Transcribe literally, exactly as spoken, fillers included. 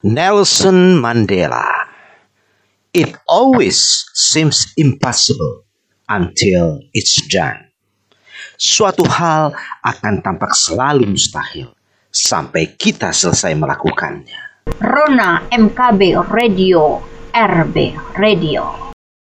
Nelson Mandela. It always seems impossible until it's done. Suatu hal akan tampak selalu mustahil sampai kita selesai melakukannya. Rona M K B Radio, R B Radio.